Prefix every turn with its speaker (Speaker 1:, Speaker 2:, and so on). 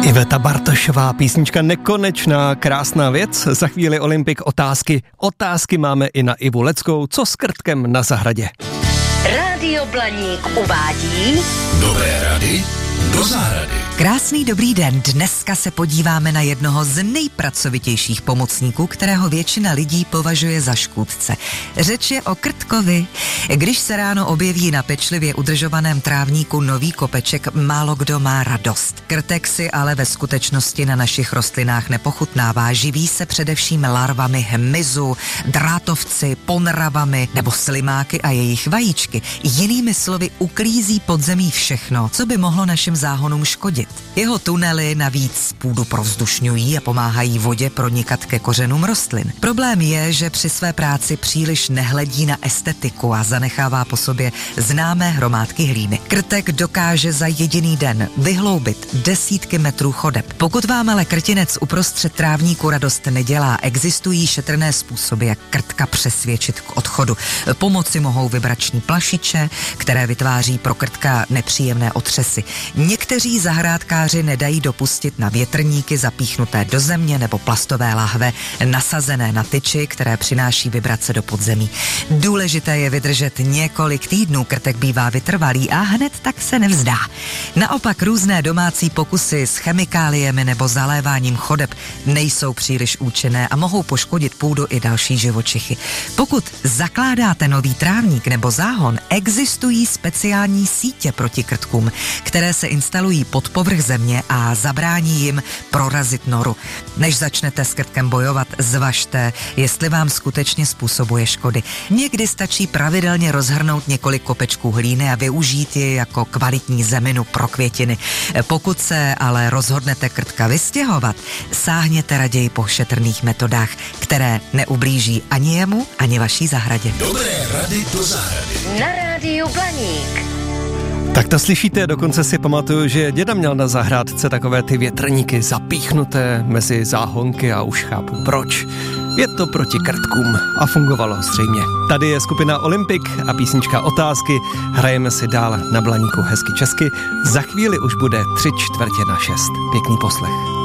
Speaker 1: Iveta Bartošová, písnička Nekonečná, krásná věc. Za chvíli Olympik otázky. Otázky máme i na Ivu Leckou. Co s krtkem na zahradě?
Speaker 2: Rádio Blaník uvádí
Speaker 3: Dobré rady do zahrady.
Speaker 4: Krásný dobrý den, dneska se podíváme na jednoho z nejpracovitějších pomocníků, kterého většina lidí považuje za škůdce. Řeč je o krtkovi. Když se ráno objeví na pečlivě udržovaném trávníku nový kopeček, málo kdo má radost. Krtek si ale ve skutečnosti na našich rostlinách nepochutnává, živí se především larvami hmyzu, drátovci, ponravami nebo slimáky a jejich vajíčky. Jinými slovy uklízí pod zemí všechno, co by mohlo našim záhonům škodit. Jeho tunely navíc půdu provzdušňují a pomáhají vodě pronikat ke kořenům rostlin. Problém je, že při své práci příliš nehledí na estetiku a zanechává po sobě známé hromádky hlíny. Krtek dokáže za jediný den vyhloubit desítky metrů chodeb. Pokud vám ale krtinec uprostřed trávníku radost nedělá, existují šetrné způsoby, jak krtka přesvědčit k odchodu. Pomoci mohou vibrační plašiče, které vytváří pro krtka nepříjemné otřesy. Někteří zahrádkáři nedají dopustit na větrníky zapíchnuté do země nebo plastové lahve nasazené na tyči, které přináší vibrace do podzemí. Důležité je vydržet několik týdnů, krtek bývá vytrvalý a hned tak se nevzdá. Naopak různé domácí pokusy s chemikáliemi nebo zaléváním chodeb nejsou příliš účinné a mohou poškodit půdu i další živočichy. Pokud zakládáte nový trávník nebo záhon, existují speciální sítě proti krtkům, které se instalují pod povrch země a zabrání jim prorazit noru. Než začnete s krtkem bojovat, zvažte, jestli vám skutečně způsobuje škody. Někdy stačí pravidelně rozhrnout několik kopečků hlíny a využít ji jako kvalitní zeminu pro květiny. Pokud se ale rozhodnete krtka vystěhovat, sáhněte raději po šetrných metodách, které neublíží ani jemu, ani vaší zahradě.
Speaker 3: Dobré rady do zahrady.
Speaker 2: na Rádiu Blaník.
Speaker 1: Tak to slyšíte, dokonce si pamatuju, že děda měl na zahrádce takové ty větrníky zapíchnuté mezi záhonky a už chápu proč. Je to proti krtkům a fungovalo zřejmě. Tady je skupina Olympik a písnička Otázky. Hrajeme si dál na Blaníku hezky česky. Za chvíli už bude 3/4 na 6. Pěkný poslech.